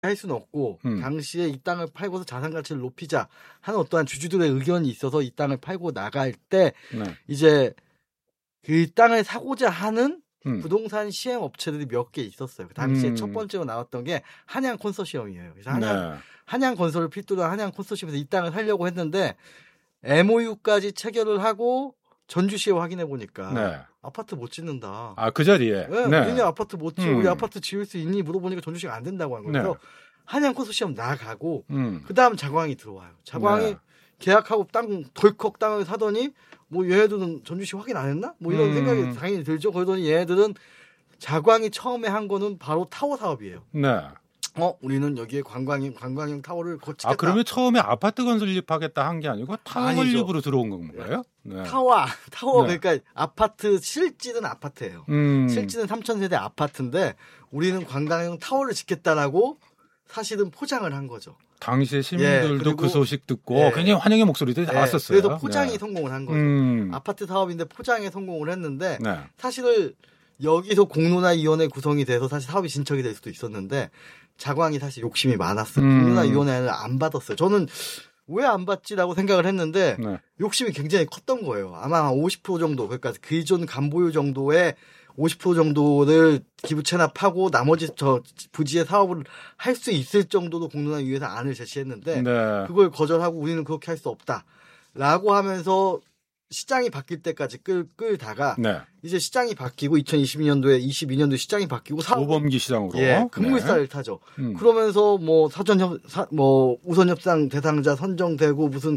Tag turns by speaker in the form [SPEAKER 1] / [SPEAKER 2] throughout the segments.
[SPEAKER 1] 할 수는 없고 당시에 이 땅을 팔고서 자산 가치를 높이자 하는 어떠한 주주들의 의견이 있어서 이 땅을 팔고 나갈 때 이제 그 땅을 사고자 하는 부동산 시행 업체들이 몇 개 있었어요. 그 당시에 첫 번째로 나왔던 게 한양 컨소시엄이에요. 그래서 한양 건설을 필두로 한 한양 컨소시엄에서 이 땅을 살려고 했는데 MOU까지 체결을 하고 전주시에 확인해 보니까 아파트 못 짓는다.
[SPEAKER 2] 아, 그 자리에.
[SPEAKER 1] 니네 아파트 못 지어. 우리 아파트 지을 수 있니? 물어보니까 전주시가 안 된다고 한 거예요. 그래서 한양 컨소시엄 나가고 그다음 자광이 들어와요. 자광이 계약하고 덜컥 땅을 사더니 뭐 얘네들은 전주시 확인 안 했나? 뭐 이런 생각이 당연히 들죠. 그러더니 얘네들은 자광이 처음에 한 거는 바로 타워 사업이에요. 우리는 여기에 관광형 타워를 거치겠다.
[SPEAKER 2] 아, 그러면 처음에 아파트 건설립하겠다 한 게 아니고 타워 건립으로 들어온 건가요?
[SPEAKER 1] 타워 그러니까 아파트 실지는 아파트예요. 실지는 3,000세대 아파트인데 우리는 관광형 타워를 짓겠다라고 사실은 포장을 한 거죠.
[SPEAKER 2] 당시에 시민들도 그 소식 듣고 굉장히 환영의 목소리들이 나왔었어요.
[SPEAKER 1] 그래도 포장이 성공을 한 거죠. 아파트 사업인데 포장에 성공을 했는데 사실은 여기서 공론화위원회 구성이 돼서 사실 사업이 진척이 될 수도 있었는데 자광이 사실 욕심이 많았어요. 공론화위원회를 안 받았어요. 저는 왜 안 받지라고 생각을 했는데 욕심이 굉장히 컸던 거예요. 아마 50% 정도 그러니까 기존 간보유 정도의 50% 정도를 기부 체납하고 나머지 저 부지의 사업을 할 수 있을 정도로 공론화위에서 안을 제시했는데 그걸 거절하고 우리는 그렇게 할 수 없다라고 하면서 시장이 바뀔 때까지 끌다가 이제 시장이 바뀌고 2022년도에 22년도에 시장이 바뀌고
[SPEAKER 2] 모범기 시장으로
[SPEAKER 1] 급물살을 타죠. 그러면서 뭐 우선 협상 대상자 선정되고 무슨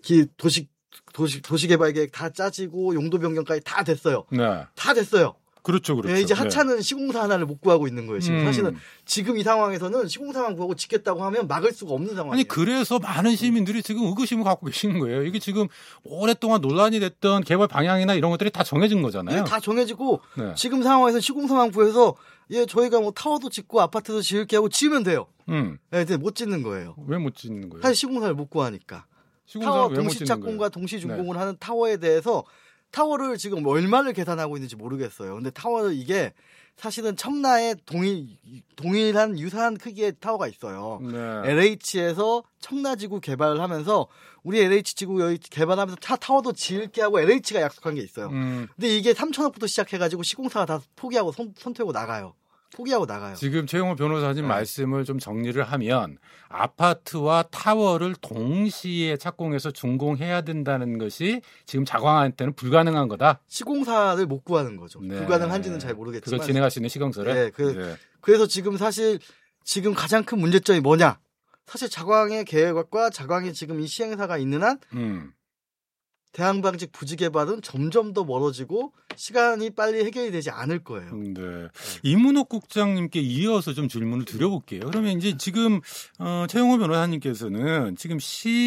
[SPEAKER 1] 도시개발계획 다 짜지고 용도 변경까지 다 됐어요. 다 됐어요.
[SPEAKER 2] 그렇죠.
[SPEAKER 1] 이제 하차는 시공사 하나를 못 구하고 있는 거예요. 지금 사실은 지금 이 상황에서는 시공사만 구하고 짓겠다고 하면 막을 수가 없는 상황이에요.
[SPEAKER 2] 아니 그래서 많은 시민들이 지금 의구심을 갖고 계시는 거예요. 이게 지금 오랫동안 논란이 됐던 개발 방향이나 이런 것들이 다 정해진 거잖아요.
[SPEAKER 1] 다 정해지고 지금 상황에서 시공사만 구해서 저희가 뭐 타워도 짓고 아파트도 지을게 하고 지으면 돼요. 근데 못 짓는 거예요.
[SPEAKER 2] 왜 못 짓는 거예요?
[SPEAKER 1] 사실 시공사를 못 구하니까. 타워 동시착공과 동시준공을 하는 타워에 대해서 타워를 지금 얼마를 계산하고 있는지 모르겠어요. 근데 타워는 이게 사실은 청라에 동일한 유사한 크기의 타워가 있어요. LH에서 청라지구 개발을 하면서 우리 LH지구 여기 개발하면서 타워도 지을게 하고 LH가 약속한 게 있어요. 근데 이게 3천억부터 시작해가지고 시공사가 다 포기하고 손 나가요.
[SPEAKER 2] 지금 최영호 변호사님 말씀을 좀 정리를 하면 아파트와 타워를 동시에 착공해서 준공해야 된다는 것이 지금 자광한테는 불가능한 거다.
[SPEAKER 1] 시공사를 못 구하는 거죠. 불가능한지는 잘 모르겠지만.
[SPEAKER 2] 그걸 진행할 수 있는 시공사를.
[SPEAKER 1] 그래서 지금 사실 지금 가장 큰 문제점이 뭐냐. 사실 자광의 계획과 자광의 지금 이 시행사가 있는 한 대항방직 부지 개발은 점점 더 멀어지고 시간이 빨리 해결이 되지 않을 거예요.
[SPEAKER 2] 이문옥 국장님께 이어서 좀 질문을 드려볼게요. 그러면 이제 지금 최영호 변호사님께서는 지금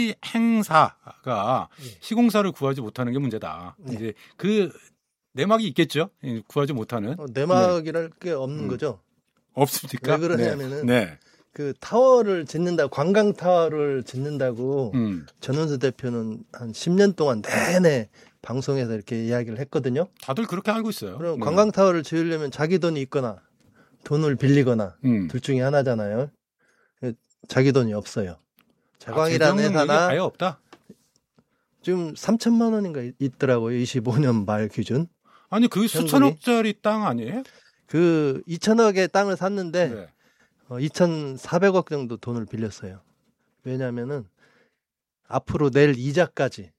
[SPEAKER 2] 시행사가 시공사를 구하지 못하는 게 문제다. 이제 그 내막이 있겠죠. 구하지 못하는.
[SPEAKER 3] 내막이랄 게 없는 거죠.
[SPEAKER 2] 없습니까?
[SPEAKER 3] 왜 그러냐면은. 그 타워를 짓는다고 관광 타워를 짓는다고 전원수 대표는 한 10년 동안 내내 방송에서 이렇게 이야기를 했거든요.
[SPEAKER 2] 다들 그렇게 알고 있어요.
[SPEAKER 3] 그럼 관광 타워를 지으려면 자기 돈이 있거나 돈을 빌리거나 둘 중에 하나잖아요. 자기 돈이 없어요. 자광이라는 회사나
[SPEAKER 2] 아예 없다.
[SPEAKER 3] 지금 3천만 원인가 있더라고요. 25년 말 기준.
[SPEAKER 2] 아니 그게 수천억짜리 땅 아니에요?
[SPEAKER 3] 그 2천억의 땅을 샀는데 2,400억 정도 돈을 빌렸어요. 왜냐하면은 앞으로 낼 이자까지.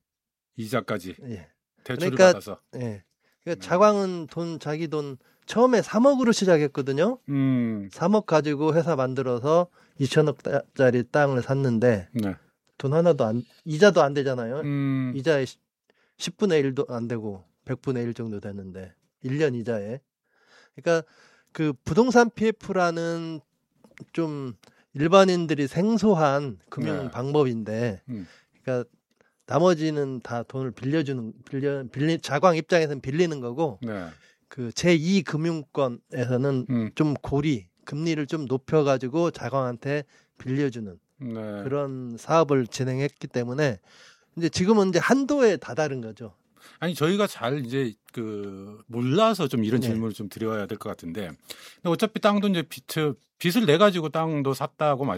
[SPEAKER 3] 대출을 받아서. 그러니까 자광은 자기 돈 처음에 3억으로 시작했거든요. 3억 가지고 회사 만들어서 2천억짜리 땅을 샀는데 돈 하나도 이자도 안 되잖아요. 이자에 10분의 1도 안 되고 100분의 1 정도 되는데 1년 이자에. 그러니까 그 부동산 PF라는 좀 일반인들이 생소한 금융 방법인데, 그러니까 나머지는 다 돈을 자광 입장에서는 빌리는 거고, 그 제2 금융권에서는 좀 금리를 좀 높여가지고 자광한테 빌려주는 그런 사업을 진행했기 때문에 이제 지금은 이제 한도에 다다른 거죠.
[SPEAKER 2] 아니 저희가 잘 이제 그 몰라서 좀 이런 질문을 좀 드려야 될 것 같은데 어차피 땅도 이제 빚을 내 가지고 땅도 샀다고